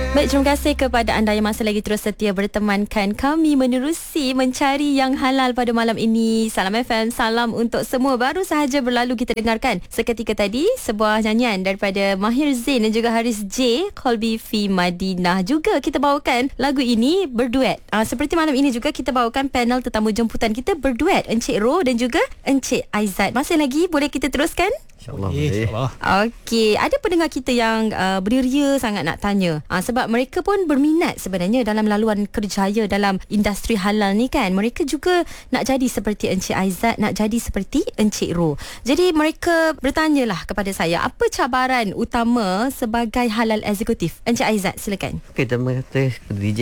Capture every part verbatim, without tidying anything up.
Baik, terima kasih kepada anda yang masih lagi terus setia bertemankan kami menerusi mencari yang halal pada malam ini. Salam F M, salam untuk semua. Baru sahaja berlalu kita dengarkan seketika tadi sebuah nyanyian daripada Mahir Zain dan juga Haris J, Qalbi Fi Madinah. Juga kita bawakan lagu ini berduet. Uh, seperti malam ini juga kita bawakan panel tetamu jemputan kita berduet, Encik Ro dan juga Encik Aizat. Masih lagi boleh kita teruskan? InsyaAllah. InsyaAllah. Okey, ada pendengar kita yang uh, beria sangat nak tanya. Uh, sebab mereka pun berminat sebenarnya dalam laluan kerjaya dalam industri halal ni kan. Mereka juga nak jadi seperti Encik Aizat, nak jadi seperti Encik Ro. Jadi mereka bertanyalah kepada saya, apa cabaran utama sebagai halal eksekutif? Encik Aizat, silakan. Okey, terima kasih kepada D J.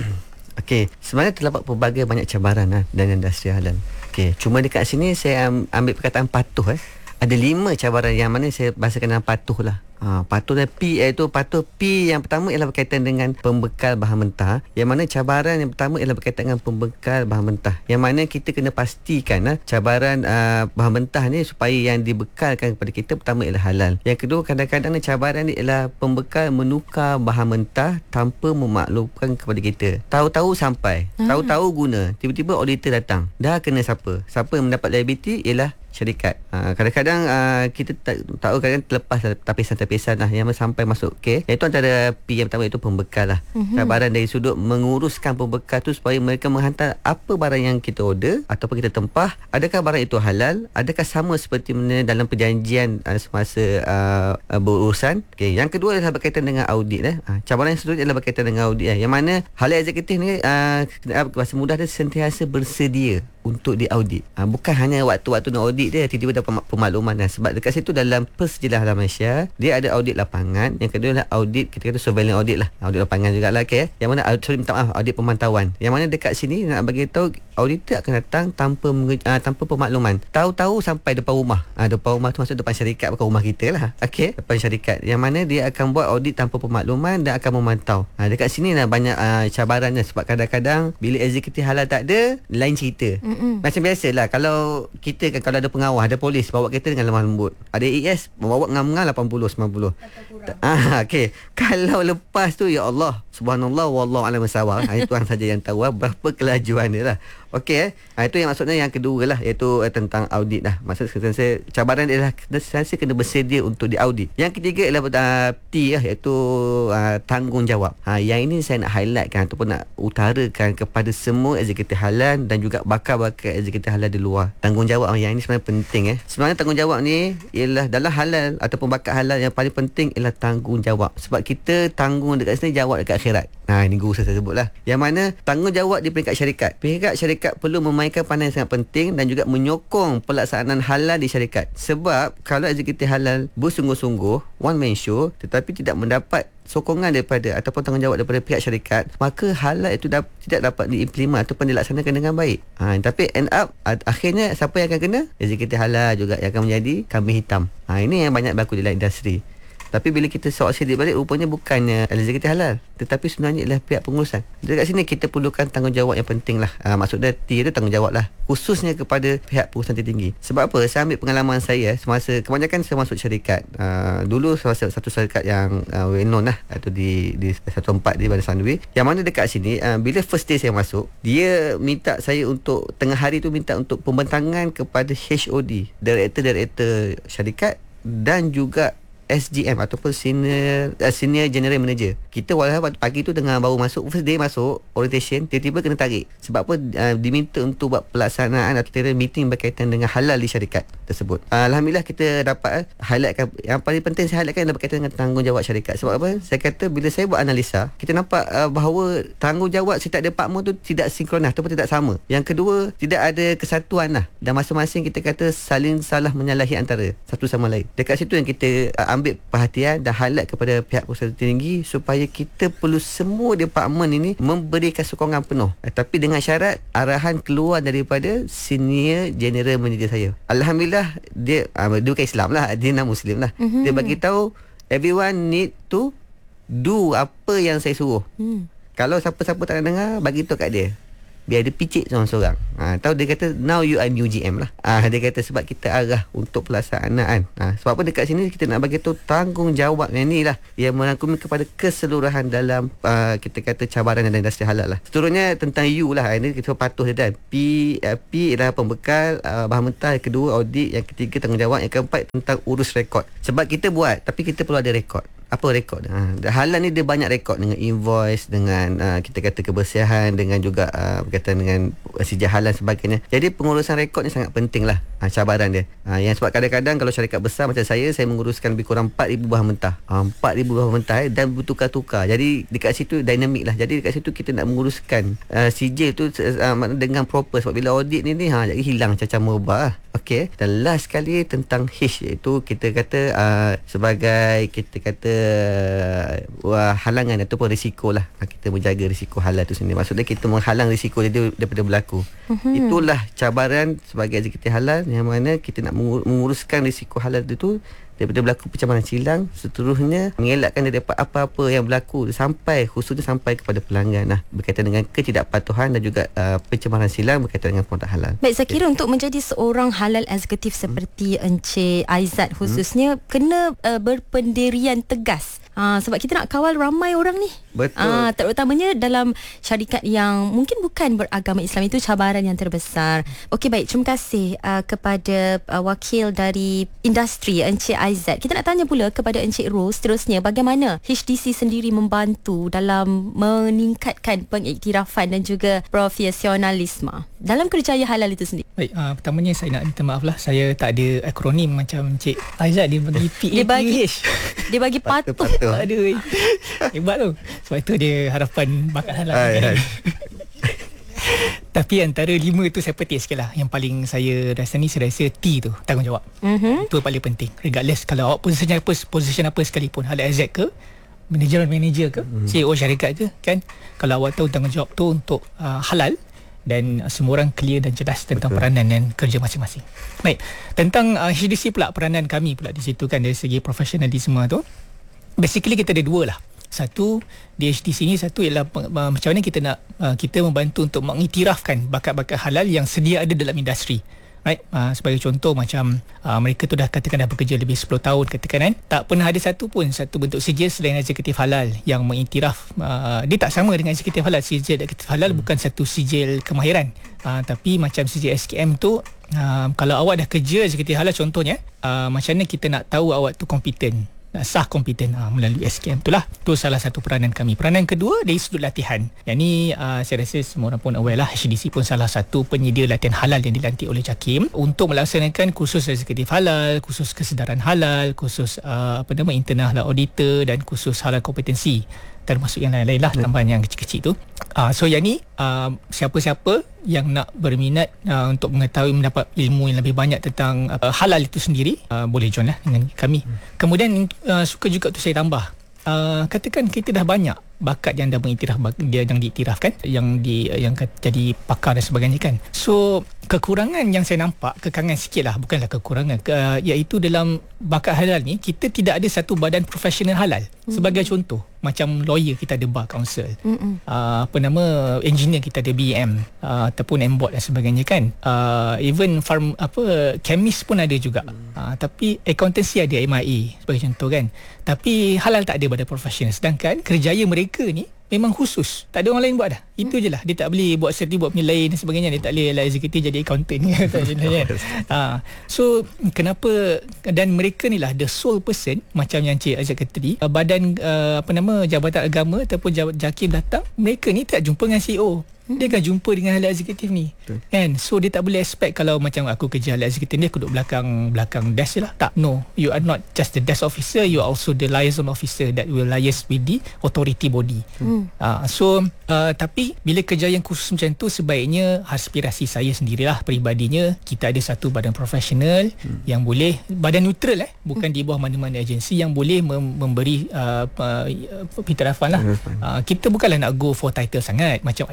Okey, sebenarnya terdapat pelbagai banyak cabaran lah dalam industri halal. Okey, cuma dekat sini saya ambil perkataan patuh eh. Ada lima cabaran yang mana saya bahasakan dalam patuh lah. Ha, patuh dan P iaitu patuh P yang pertama ialah berkaitan dengan pembekal bahan mentah. Yang mana cabaran yang pertama ialah berkaitan dengan pembekal bahan mentah. Yang mana kita kena pastikan ha, cabaran uh, bahan mentah ni supaya yang dibekalkan kepada kita pertama ialah halal. Yang kedua, kadang-kadang cabaran ni ialah pembekal menukar bahan mentah tanpa memaklumkan kepada kita. Tahu-tahu sampai, hmm. tahu-tahu guna, tiba-tiba auditor datang. Dah kena siapa? Siapa yang mendapat liability ialah syarikat. Ha, kadang-kadang uh, kita tak tahu kadang terlepas tapisan-tapisan lah yang sampai masuk kes. Itu antara P yang pertama, itu pembekal lah. Mm-hmm. Cabaran dari sudut menguruskan pembekal tu supaya mereka menghantar apa barang yang kita order ataupun kita tempah. Adakah barang itu halal? Adakah sama seperti mana dalam perjanjian uh, semasa uh, uh, berurusan? Okay. Yang kedua adalah berkaitan dengan audit. Eh. Ha, cabaran yang seterusnya adalah berkaitan dengan audit. Eh. Yang mana halal eksekutif ni uh, bahasa mudah dia sentiasa bersedia untuk diaudit. Ha, bukan hanya waktu-waktu nak audit dia tiba-tiba dapat pemakluman. Dan sebab dekat situ dalam Persejarah Halal Malaysia dia ada audit lapangan. Yang kedua adalah audit, kita kata surveillance audit lah, audit lapangan jugalah okay? Yang mana sorry minta maaf audit pemantauan. Yang mana dekat sini nak bagi tahu auditor akan datang tanpa uh, tanpa pemakluman. Tahu-tahu sampai depan rumah. Ha, depan rumah tu maksud depan syarikat, bukan rumah kita lah. Okey, depan syarikat. Yang mana dia akan buat audit tanpa pemakluman dan akan memantau. Ha, dekat sini lah banyak uh, cabarannya sebab kadang-kadang bila eksekutif halal tak ada, lain cerita. Mm-mm. Macam biasalah kalau kita kan kalau ada pengawal, ada polis bawa kereta dengan lemah lembut. Ada A S bawa ngam-ngam lapan puluh sembilan puluh. Ah okey. Kalau lepas tu ya Allah, subhanallah wallahu a'lam bissawab. Ha, itu Tuhan saja yang tahu berapa kelajuan dia lah. Okey eh. Ha, itu yang maksudnya yang kedua lah, iaitu uh, tentang audit lah. Maksud saya cabaran ialah saya kena bersedia untuk diaudit. Yang ketiga ialah uh, T lah, iaitu uh, tanggungjawab. Ha, yang ini saya nak highlightkan ataupun nak utarakan kepada semua eksekutif halal dan juga bakal-bakal eksekutif halal di luar. Tanggungjawab yang ini sebenarnya penting eh. Sebenarnya tanggungjawab ni ialah dalam halal ataupun bakal halal yang paling penting ialah tanggungjawab. Sebab kita tanggung dekat sini, jawab dekat akhirat. Nah, ini guru saya sebut lah. Yang mana tanggungjawab di peringkat syarikat. Peringkat syarikat perlu memainkan peranan yang sangat penting dan juga menyokong pelaksanaan halal di syarikat. Sebab kalau eksekutif halal bersungguh-sungguh, one man show, tetapi tidak mendapat sokongan daripada ataupun tanggungjawab daripada pihak syarikat, maka halal itu dap- tidak dapat diimplement ataupun dilaksanakan dengan baik. Ha, tapi end up akhirnya siapa yang akan kena? Eksekutif halal juga yang akan menjadi kambing hitam. Ha, ini yang banyak berlaku di dalam industri. Tapi bila kita soal sidik balik, rupanya bukannya eksekutif halal, tetapi sebenarnya ialah pihak pengurusan. Dekat sini kita perlukan tanggungjawab yang penting lah. Ha, maksudnya T itu tanggungjawab lah, khususnya kepada pihak pengurusan tertinggi. Sebab apa? Saya ambil pengalaman saya semasa kebanyakan saya masuk syarikat. Uh, dulu saya masuk satu syarikat yang uh, well known lah, iaitu di di satu empat di Bandar Sandwi. Yang mana dekat sini uh, bila first day saya masuk, dia minta saya untuk tengah hari tu minta untuk pembentangan kepada H O D, Director-Director syarikat dan juga S G M ataupun senior uh, senior general manager. Kita walaupun pagi tu tengah baru masuk, first day masuk orientation, tiba-tiba kena tarik. Sebab apa? Uh, diminta untuk buat pelaksanaan atau meeting berkaitan dengan halal di syarikat tersebut. Uh, Alhamdulillah kita dapat uh, highlightkan, yang paling penting saya highlightkan adalah berkaitan dengan tanggungjawab syarikat. Sebab apa? Saya kata bila saya buat analisa, kita nampak uh, bahawa tanggungjawab setiap departmen tu tidak sinkronis ataupun tidak sama. Yang kedua, tidak ada kesatuan lah, dan masing-masing kita kata saling salah menyalahi antara satu sama lain. Dekat situ yang kita uh, ambil perhatian dan highlight kepada pihak pengurusan tinggi supaya kita perlu semua departmen ini memberikan sokongan penuh, eh, tapi dengan syarat arahan keluar daripada senior general manager saya. Alhamdulillah dia uh, dia bukan Islam lah, dia non-Muslim lah. Mm-hmm. Dia bagi tahu everyone need to do apa yang saya suruh. Mm. Kalau siapa-siapa tak nak dengar, bagi tahu kat dia. biar dia picit seorang-seorang. Ha, tahu dia kata now you are new G M lah. Ha, dia kata sebab kita arah untuk pelaksanaan. Ha, sebab apa dekat sini kita nak bagi tu tanggungjawab yang ni lah yang merangkumi kepada keseluruhan dalam uh, kita kata cabaran dalam industri halal lah. Seterusnya tentang U lah. Ini kita patuh dia dan P, uh, P adalah pembekal, uh, bahan mentah. Yang kedua audit. Yang ketiga tanggungjawab. Yang keempat tentang urus rekod. Sebab kita buat tapi kita perlu ada rekod. Apa rekod? Ha, halal ni dia banyak rekod dengan invoice, dengan uh, kita kata kebersihan, dengan juga uh, berkaitan dengan sijil halal sebagainya. Jadi pengurusan rekod ni sangat penting lah, ha, cabaran dia. Ha, yang sebab kadang-kadang kalau syarikat besar macam saya, saya menguruskan lebih kurang empat ribu bahan mentah. Ha, empat ribu bahan mentah eh, dan bertukar-tukar. Jadi dekat situ dinamik lah. Jadi dekat situ kita nak menguruskan uh, sijil tu uh, dengan proper. Sebab bila audit ni ni ha, jadi hilang cacar merubah lah. Okey. Dan last sekali tentang H, iaitu kita kata uh, sebagai kita kata uh, halangan ataupun risiko lah. Kita menjaga risiko halal tu sendiri. Maksudnya kita menghalang risiko dia daripada berlaku. Uh-huh. Itulah cabaran sebagai eksekutif halal yang mana kita nak menguruskan risiko halal itu daripada berlaku pencemaran silang, seterusnya mengelakkan daripada apa-apa yang berlaku sampai khususnya sampai kepada pelanggan lah, berkaitan dengan ketidakpatuhan dan juga uh, pencemaran silang berkaitan dengan produk halal. Baik, saya kira okay. untuk menjadi seorang halal eksekutif seperti hmm. Encik Aizat khususnya hmm. kena uh, berpendirian tegas. Ha, sebab kita nak kawal ramai orang ni. Betul. Ha, terutamanya dalam syarikat yang mungkin bukan beragama Islam, itu cabaran yang terbesar. Okey, baik, terima kasih uh, kepada uh, wakil dari industri Encik Aizat. Kita nak tanya pula kepada Encik Ros seterusnya, bagaimana H D C sendiri membantu dalam meningkatkan pengiktirafan dan juga profesionalisme dalam kerjaya halal itu sendiri. Baik, uh, pertamanya saya nak minta maaf lah, saya tak ada akronim macam Encik Aizat. Dia bagi P A T H. Dia bagi, dia bagi patuh. Aduh, hebat tu. Sebab itu dia harapan bakat halal. Kan? Tapi antara lima tu saya petik sikit lah. Yang paling saya rasa ni, saya rasa T tu, tanggungjawab. Mm-hmm. Itu paling penting. Regardless kalau awak position apa, position apa sekalipun, halal exec ke, manager manager ke, mm. C E O syarikat ke, kan, kalau awak tahu tanggungjawab tu untuk uh, halal, dan uh, semua orang clear dan jelas tentang Betul. peranan dan kerja masing-masing. Baik, tentang uh, H D C pula, peranan kami pula di situ kan, dari segi profesionalisme tu, basically kita ada dua lah. Satu di H D C ni, satu ialah uh, macam mana kita nak uh, kita membantu untuk mengiktirafkan bakat-bakat halal yang sedia ada dalam industri. Right? Uh, sebagai contoh macam uh, mereka tu dah katakan dah bekerja lebih sepuluh tahun katakan kan, tak pernah ada satu pun satu bentuk sijil selain eksekutif halal yang mengiktiraf. Uh, dia tak sama dengan eksekutif halal. Sijil eksekutif halal hmm. bukan satu sijil kemahiran. Uh, tapi macam sijil S K M tu, uh, kalau awak dah kerja eksekutif halal contohnya, uh, macam mana kita nak tahu awak tu kompeten, sah kompeten ha, melalui S K M itulah. Itu salah satu peranan kami. Peranan kedua dari sudut latihan. Yang ni uh, saya rasa semua orang pun aware lah, H D C pun salah satu penyedia latihan halal yang dilantik oleh JAKIM untuk melaksanakan kursus eksekutif halal, kursus kesedaran halal, kursus uh, apa nama internal halal auditor dan kursus halal kompetensi, termasuk yang lain-lain lah, tambahan yang kecil-kecil tu. Uh, so yang ni uh, siapa-siapa yang nak berminat uh, untuk mengetahui, mendapat ilmu yang lebih banyak tentang uh, halal itu sendiri, uh, boleh join lah dengan kami. Hmm. Kemudian uh, suka juga tu saya tambah, uh, katakan kita dah banyak bakat yang dah mengiktiraf, dia yang diiktirafkan, yang di yang jadi pakar dan sebagainya kan. So kekurangan yang saya nampak, kekangan sikit lah, bukanlah kekurangan, ke, iaitu dalam bakat halal ni kita tidak ada satu badan profesional halal. Mm-hmm. Sebagai contoh, macam lawyer kita ada bar council, mm-hmm. uh, apa nama, engineer kita ada B M uh, ataupun M B O D dan sebagainya kan. Uh, even farm apa chemist pun ada juga. Mm. Uh, tapi accountancy ada M I A sebagai contoh kan. Tapi halal tak ada badan profesional. Sedangkan kerjaya mereka ni memang khusus, tak ada orang lain buat dah. Itu je lah. Dia tak boleh buat seperti buat benda lain dan sebagainya. Dia tak boleh lah executive jadi accountant. ha. So kenapa, dan mereka ni lah the sole person, macam yang Cik Aizat kata tadi, badan uh, apa nama, Jabatan Agama ataupun JAKIM datang, mereka ni tak jumpa dengan C E O, dia akan jumpa dengan halal eksekutif ni. Betul. Kan? So dia tak boleh expect kalau macam aku kerja halal eksekutif ni, aku duduk belakang belakang desk je lah. Tak. No, you are not just the desk officer, you are also the liaison officer that will liaise with the authority body. Hmm. Uh, so uh, tapi bila kerja yang khusus macam tu, sebaiknya aspirasi saya sendirilah peribadinya, kita ada satu badan profesional hmm. yang boleh, badan neutral eh, bukan hmm. di bawah mana-mana agensi, yang boleh mem- memberi uh, uh, iktirafan lah. Uh, kita bukanlah nak go for title sangat, macam ada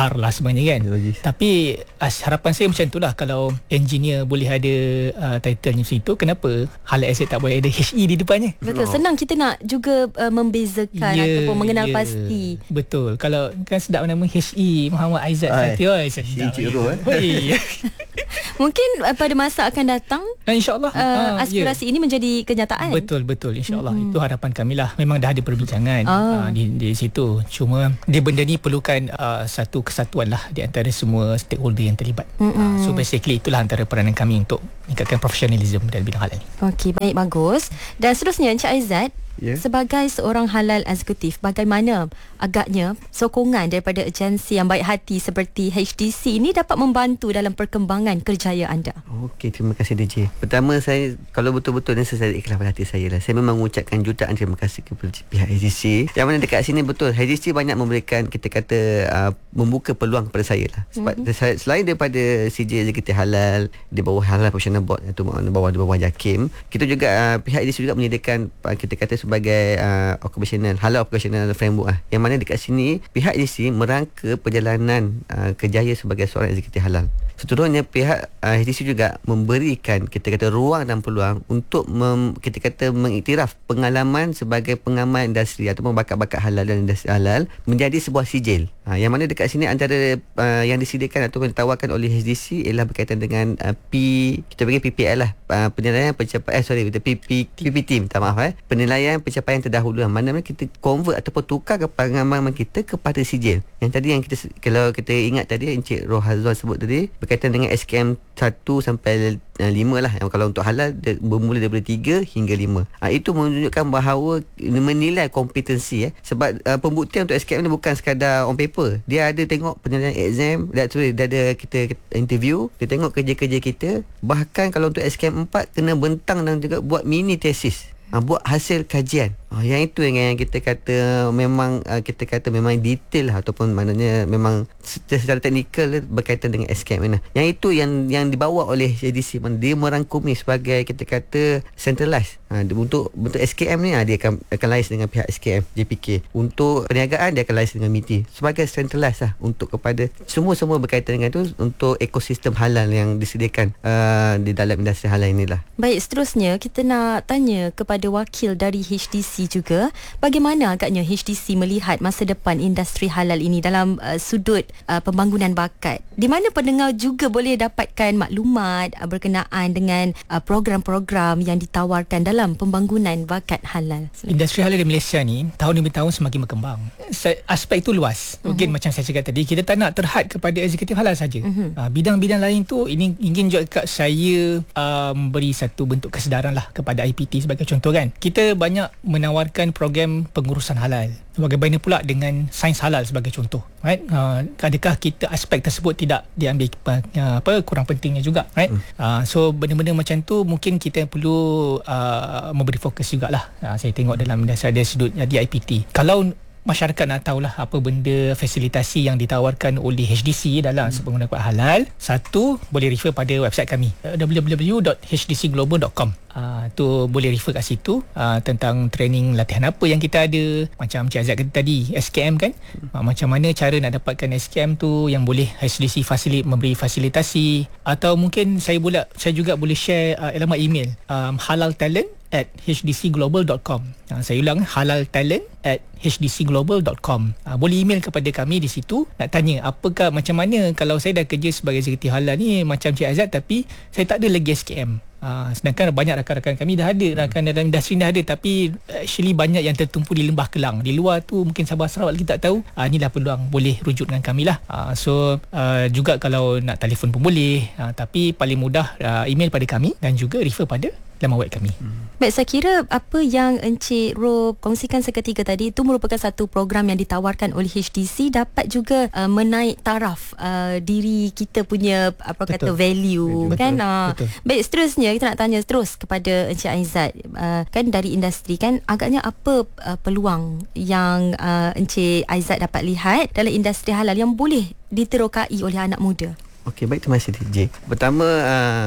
R lah sebenarnya kan. Logis. Tapi as, harapan saya macam itulah, kalau engineer boleh ada uh, title macam itu, kenapa halal asset tak boleh ada H E di depannya? Betul, senang kita nak juga uh, membezakan Ya, ataupun mengenal ya. pasti. Betul. Kalau kan sedap nama H E Muhammad Aizat Ay, Fatih. Oh, sedap. Cik Ro, eh. Oi. Mungkin uh, pada masa akan datang Dan insyaAllah uh, ah, aspirasi ini menjadi kenyataan. Betul, betul. InsyaAllah. Mm-hmm. Itu harapan kami lah. Memang dah ada perbincangan Oh. uh, di, di situ. Cuma dia benda ni perlukan uh, satu kesatuan lah di antara semua stakeholder yang terlibat. Uh, so basically itulah antara peranan kami untuk meningkatkan profesionalism dalam bidang halal ni. Okey, baik, bagus. Dan seterusnya Encik Aizat, Ya. sebagai seorang halal eksekutif, bagaimana agaknya sokongan daripada agensi yang baik hati seperti H D C ini dapat membantu dalam perkembangan kerjaya anda? Okey, terima kasih D J. Pertama, saya kalau betul-betul ni saya ikhlas pada hati saya lah. Saya memang mengucapkan jutaan terima kasih kepada pihak H D C. Yang mana dekat sini betul, H D C banyak memberikan, kita kata uh, membuka peluang kepada saya lah. Sebab mm-hmm. selain daripada C J Eksekutif Halal di bawah Halal Professional Board, atau bawah di bawah JAKIM, kita juga uh, pihak H D C juga menyediakan uh, kita kata sebagai uh, occupational halal occupational framework lah. Yang mana dekat sini pihak H D C merangka perjalanan uh, kerjaya sebagai seorang eksekutif halal. Seterusnya pihak uh, H D C juga memberikan kita kata ruang dan peluang untuk mem, kita kata mengiktiraf pengalaman sebagai pengamal industri ataupun bakat-bakat halal dan industri halal menjadi sebuah sijil. Ha, yang mana dekat sini antara uh, yang disediakan ataupun ditawarkan oleh H D C ialah berkaitan dengan uh, P kita panggil P P L lah, uh, penilaian pencapaian eh sorry P P P P T minta maaf eh penilaian pencapaian terdahulu, mana mana kita convert ataupun tukar ke pengalaman kita kepada sijil. Yang tadi yang kita kalau kita ingat tadi Encik Rohazwan sebut tadi berkaitan dengan S K M satu sampai lima lah. Yang kalau untuk halal dia bermula daripada tiga hingga lima. Ha, itu menunjukkan bahawa menilai kompetensi eh. Sebab uh, pembuktian untuk S K M ni bukan sekadar on paper. Dia ada tengok penilaian exam, dia, sorry, dia ada kita, kita interview, dia tengok kerja-kerja kita. Bahkan kalau untuk S K M empat kena bentang dan juga buat mini tesis. Ha, buat hasil kajian. Ha, yang itu yang kita kata memang uh, kita kata memang detail lah, ataupun maknanya memang secara teknikal berkaitan dengan S K M ni. Yang itu yang yang dibawa oleh H D C, dia merangkumi sebagai kita kata centralized. Ha, untuk untuk S K M ni ha, dia akan akan liaise dengan pihak S K M J P K. Untuk perniagaan dia akan liaise dengan M I T I sebagai centralized lah untuk kepada semua-semua berkaitan dengan itu untuk ekosistem halal yang disediakan uh, di dalam industri halal inilah. Baik, seterusnya kita nak tanya kepada wakil dari H D C juga, bagaimana agaknya H D C melihat masa depan industri halal ini dalam uh, sudut uh, pembangunan bakat, di mana pendengar juga boleh dapatkan maklumat uh, berkenaan dengan uh, program-program yang ditawarkan dalam pembangunan bakat halal. Industri halal di Malaysia ni tahun demi tahun semakin berkembang. Aspek itu luas. Mungkin uh-huh. macam saya cakap tadi, kita tak nak terhad kepada eksekutif halal saja. Uh-huh. Uh, bidang-bidang lain tu ini ingin juga saya um, beri satu bentuk kesedaran lah kepada I P T sebagai contoh kan. Kita banyak menawarkan program pengurusan halal. Bagaimana pula dengan sains halal sebagai contoh, right? Uh, adakah kita aspek tersebut tidak diambil uh, apa kurang pentingnya juga, right? Hmm. Uh, so benda-benda macam tu mungkin kita perlu uh, memberi fokus jugalah. Uh, saya tengok dalam dasar ada sudut uh, di I P T. Kalau masyarakat nak tahulah apa benda fasilitasi yang ditawarkan oleh H D C dalam hmm. pengguna kuat halal, satu boleh refer pada website kami w w w dot h d c global dot com. Uh, tu boleh refer kat situ uh, tentang training latihan apa yang kita ada, macam Cik Azad kata tadi S K M kan, uh, macam mana cara nak dapatkan S K M tu yang boleh H D C fasilit memberi fasilitasi, atau mungkin saya boleh saya juga boleh share uh, alamat email um, halaltalent at h d c global dot com. Uh, saya ulang, halaltalent at h d c global dot com. Uh, boleh email kepada kami di situ nak tanya apakah macam mana kalau saya dah kerja sebagai eksekutif halal ni macam Cik Azad tapi saya tak ada lagi S K M. Uh, sedangkan banyak rakan-rakan kami dah ada, rakan dalam industri dah ada, tapi actually banyak yang tertumpu di Lembah Kelang. Di luar tu mungkin Sabah Sarawak kita tak tahu. Uh, inilah peluang, boleh rujuk dengan kami lah. Uh, so uh, juga kalau nak telefon pun boleh, uh, tapi paling mudah uh, email pada kami dan juga refer pada laman web kami. Hmm. Baik, saya kira apa yang Encik Ro kongsikan seketika tadi itu merupakan satu program yang ditawarkan oleh H D C, dapat juga uh, menaik taraf uh, diri kita punya apa betul. kata value, betul. kan. Uh, betul. Baik, seterusnya kita nak tanya terus kepada Encik Aizat, uh, kan dari industri kan, agaknya apa uh, peluang yang uh, Encik Aizat dapat lihat dalam industri halal yang boleh diterokai oleh anak muda? Okey, baik, terima kasih D J. Pertama, uh,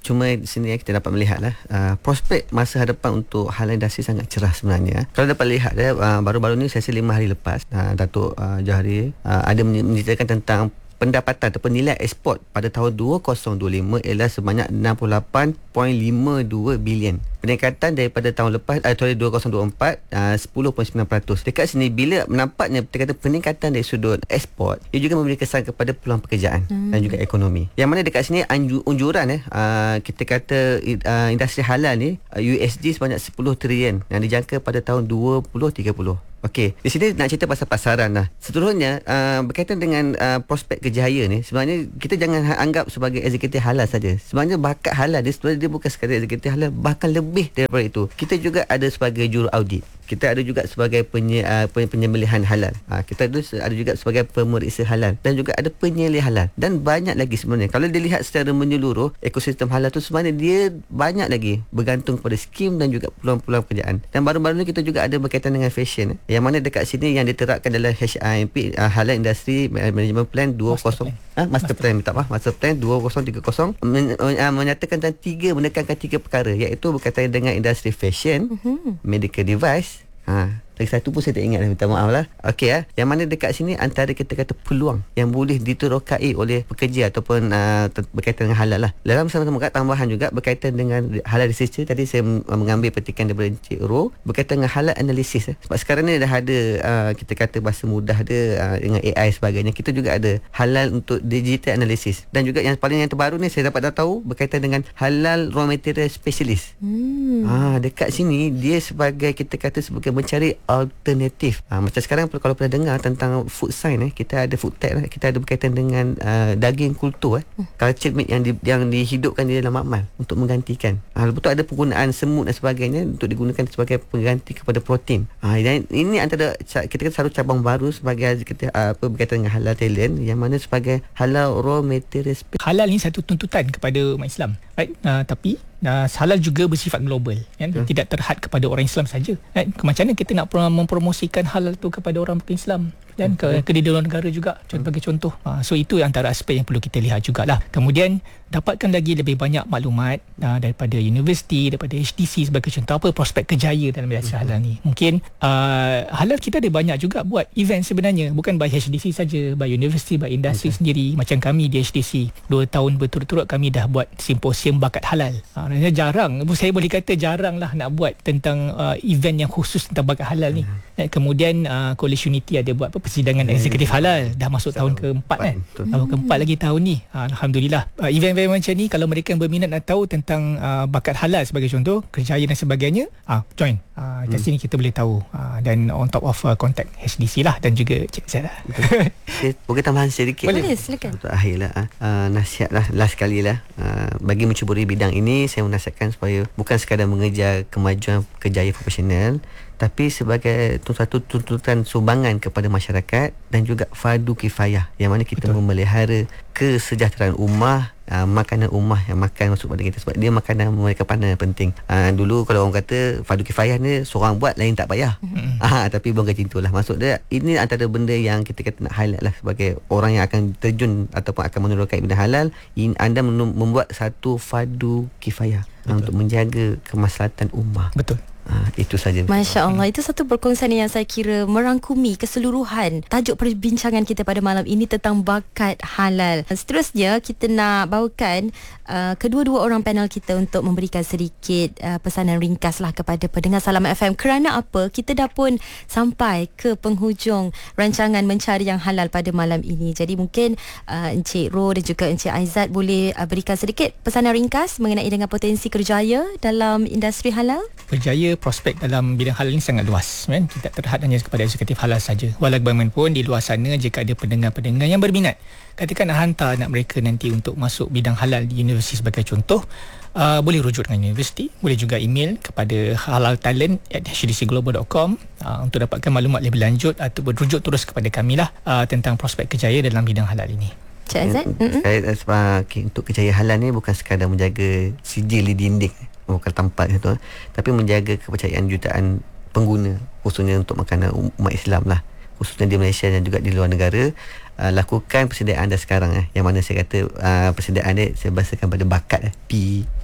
Cuma di sini kita dapat melihat lah uh, prospek masa hadapan untuk halal industri sangat cerah sebenarnya. Kalau dapat lihat eh, uh, baru-baru ni saya rasa lima hari lepas uh, Datuk uh, Johari uh, ada menceritakan tentang pendapatan ataupun nilai ekspor pada tahun dua ribu dua puluh lima ialah sebanyak enam puluh lapan perpuluhan lima dua bilion. Peningkatan daripada tahun lepas uh, tahun dua ribu dua puluh empat uh, sepuluh perpuluhan sembilan peratus. Dekat sini bila nampaknya kita kata peningkatan dari sudut ekspor, ia juga memberi kesan kepada peluang pekerjaan hmm. dan juga ekonomi. Yang mana dekat sini anju, unjuran eh uh, kita kata uh, industri halal ni uh, U S D sebanyak sepuluh trilion yang dijangka pada tahun dua ribu tiga puluh. Okey, di sini nak cerita pasal pasaran lah. Seterusnya uh, berkaitan dengan uh, prospek kerjaya ni, sebenarnya kita jangan anggap sebagai eksekutif halal saja. Sebenarnya bakat halal dia sebenarnya dia bukan sekadar eksekutif halal, bahkan lebih daripada itu. Kita juga ada sebagai juru audit. Kita ada juga sebagai penye, uh, penyembelihan halal. Uh, kita ada, ada juga sebagai pemeriksa halal dan juga ada penyelih halal dan banyak lagi sebenarnya. Kalau dilihat secara menyeluruh ekosistem halal tu sebenarnya dia banyak lagi bergantung pada skim dan juga peluang-peluang pekerjaan. Dan baru-baru ni kita juga ada berkaitan dengan fashion. Eh. Yang mana dekat sini yang diterapkan dalam H I M P uh, Halal Industry Management Plan dua puluh Master Plan, uh, Master Plan minta maaf Master Plan dua ribu tiga puluh men, uh, menyatakan tentang tiga menekankan tiga perkara, iaitu berkaitan dengan industri fashion, uh-huh. medical device. Ha, lagi satu pun saya tak ingat, minta maaf lah. Okey ya, yang mana dekat sini antara kita kata peluang yang boleh diterokai oleh pekerja ataupun uh, berkaitan dengan halal lah. Dalam sama-sama tambahan juga berkaitan dengan halal researcher, tadi saya mengambil petikan daripada Encik Ro berkaitan dengan halal analisis eh. Sebab sekarang ni dah ada uh, kita kata bahasa mudah ada uh, dengan A I sebagainya. Kita juga ada halal untuk digital analysis, dan juga yang paling yang terbaru ni saya dapat dah tahu berkaitan dengan halal raw material specialist. Hmm. Ha, dekat sini dia sebagai kita kata sebagai mencari alternatif. Ha, macam sekarang kalau pernah dengar tentang food science eh, kita ada food tech eh, kita ada berkaitan dengan uh, daging kultur eh, hmm. cultured meat yang di, yang dihidupkan di dalam makmal untuk menggantikan. Ha, lepas tu ada penggunaan semut dan sebagainya untuk digunakan sebagai pengganti kepada protein. Ha, dan ini antara kita kata satu cabang baru sebagai kita uh, apa berkaitan dengan halal talent, yang mana sebagai halal raw material. Halal ni satu tuntutan kepada umat Islam, right? Uh, tapi Uh, halal juga bersifat global, kan? Hmm. Tidak terhad kepada orang Islam saja. Right? Macam mana kita nak mempromosikan halal tu kepada orang bukan Islam, dan ke, ke di luar negara juga, sebagai contoh. Uh, so itu antara aspek yang perlu kita lihat jugalah. Kemudian dapatkan lagi lebih banyak maklumat uh, daripada universiti, daripada H D C sebagai contoh, apa prospek kerjaya dalam industri hmm. halal ni. Mungkin uh, halal kita ada banyak juga buat event sebenarnya, bukan by H D C saja, by universiti, by industri okay. sendiri. Macam kami di H D C dua tahun berturut-turut kami dah buat simposium bakat halal. Uh, jarang, saya boleh kata jarang lah nak buat tentang uh, event yang khusus tentang bakat halal ni. Hmm. Kemudian uh, College Unity ada buat apa, persidangan hmm. eksekutif halal, dah masuk tahun keempat kan. Tahun keempat lagi tahun ni. Uh, Alhamdulillah. Uh, event-event macam ni, kalau mereka yang berminat nak tahu tentang uh, bakat halal sebagai contoh, kerjaya dan sebagainya, uh, join. Uh, kat hmm. sini kita boleh tahu. Uh, dan on top of uh, contact H D C lah dan juga Cik Z lah. Okay, boleh tambahan sedikit? Boleh, silakan. Untuk akhir lah, uh, nasihat lah, last kali lah. Uh, bagi mencuburi bidang ini, saya menasihatkan supaya bukan sekadar mengejar kemajuan kerjaya profesional, tapi sebagai satu tuntutan sumbangan kepada masyarakat dan juga fardu kifayah, yang mana kita Betul. memelihara kesejahteraan ummah. Uh, makanan ummah yang makan masuk pada kita, sebab dia makanan mereka pandang yang penting. Uh, dulu kalau orang kata fardu kifayah ni seorang buat lain tak payah. Mm-hmm. Uh, tapi bukan macam itulah. Maksud dia ini antara benda yang kita kata nak highlight lah sebagai orang yang akan terjun ataupun akan meneruskan bidang halal. In, anda membuat satu fardu kifayah uh, untuk menjaga kemaslahatan ummah. Betul. Ha, itu saja. Masya Allah, itu satu perkongsian yang saya kira merangkumi keseluruhan tajuk perbincangan kita pada malam ini tentang bakat halal. Seterusnya kita nak bawakan uh, kedua-dua orang panel kita untuk memberikan sedikit uh, pesanan ringkas lah kepada pendengar Salam F M. Kerana apa? Kita dah pun sampai ke penghujung rancangan Mencari Yang Halal pada malam ini. Jadi mungkin uh, Encik Ro dan juga Encik Aizat boleh uh, berikan sedikit pesanan ringkas mengenai dengan potensi kerjaya dalam industri halal. Kerjaya prospek dalam bidang halal ini sangat luas, kan? Tidak terhad hanya kepada eksekutif halal saja. Walau bagaimanapun di luar sana, jika ada pendengar-pendengar yang berminat, katakan nak hantar anak mereka nanti untuk masuk bidang halal di universiti sebagai contoh, uh, boleh rujuk dengan universiti, boleh juga email kepada halaltalent at h d c global dot com uh, untuk dapatkan maklumat lebih lanjut atau berujuk terus kepada kami lah uh, tentang prospek kerjaya dalam bidang halal ini. Cik Azad? Saya sebab okay, untuk kerjaya halal ni bukan sekadar menjaga sijil di dinding, bukan tempat itu, tapi menjaga kepercayaan jutaan pengguna, khususnya untuk makanan umat Islam lah, khususnya di Malaysia dan juga di luar negara. Uh, lakukan persediaan anda sekarang eh, yang mana saya kata uh, persediaan dia saya bahasakan pada bakat eh, P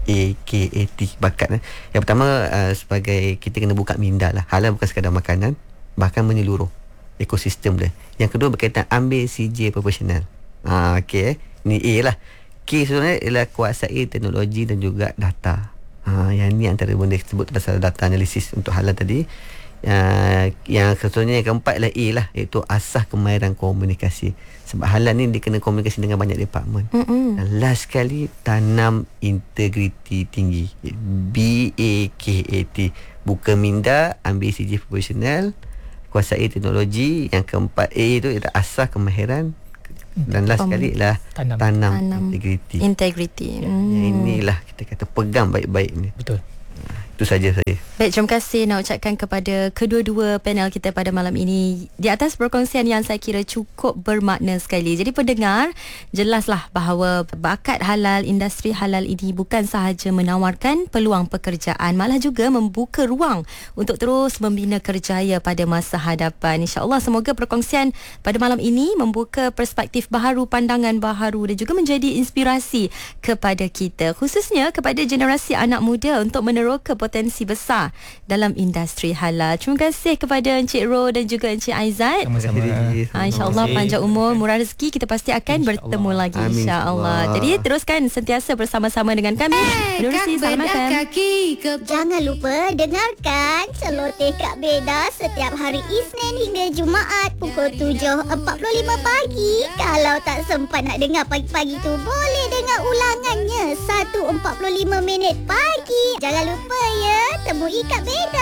A K A T, bakat. Eh. Yang pertama uh, sebagai kita kena buka minda lah. Halal bukan sekadar makanan, bahkan menyeluruh ekosistem dia. Yang kedua berkaitan ambil C J profesional. Ha, okay, eh. Ini A lah. K sebenarnya ialah kuasai teknologi dan juga data. Ha, yang ni antara benda disebut pasal data analisis untuk halal tadi. Uh, yang satunya yang keempat ialah A lah, iaitu asas kemahiran komunikasi. Sebab halal ni dia kena komunikasi dengan banyak department. Mm-mm. Dan last sekali, tanam integriti tinggi, B A K A T. Buka minda, ambil C J profesional, kuasai teknologi. Yang keempat A tu ialah asas kemahiran. Dan last sekali ialah tanam, tanam, tanam integriti. Integriti. Ya, hmm. Inilah kita kata pegang baik-baik ni. Betul. Itu saja saya. Baik, terima kasih nak ucapkan kepada kedua-dua panel kita pada malam ini di atas perkongsian yang saya kira cukup bermakna sekali. Jadi pendengar, jelaslah bahawa bakat halal, industri halal ini bukan sahaja menawarkan peluang pekerjaan, malah juga membuka ruang untuk terus membina kerjaya pada masa hadapan. InsyaAllah semoga perkongsian pada malam ini membuka perspektif baharu, pandangan baharu dan juga menjadi inspirasi kepada kita, khususnya kepada generasi anak muda untuk meneroka potensi besar dalam industri halal. Terima kasih kepada Encik Ro dan juga Encik Aizat. Sama-sama. Ha, InsyaAllah panjang umur, murah rezeki, kita pasti akan insya bertemu Allah. lagi insyaAllah. Jadi teruskan sentiasa bersama-sama dengan kami menerusi Salam F M. Jangan lupa dengarkan Celoteh Kak Beda setiap hari Isnin hingga Jumaat pukul tujuh empat puluh lima pagi. Kalau tak sempat nak dengar pagi-pagi tu, boleh dengar ulangannya satu empat puluh lima minit pagi. Jangan lupa ya, temui Kak Beda.